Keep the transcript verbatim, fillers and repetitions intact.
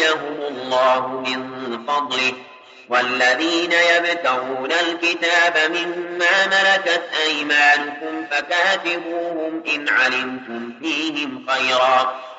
يؤتيهم الله من فضله والذين يبتغون الكتاب مما ملكت أيمانكم فكاتبوهم إن علمتم فيهم خيرا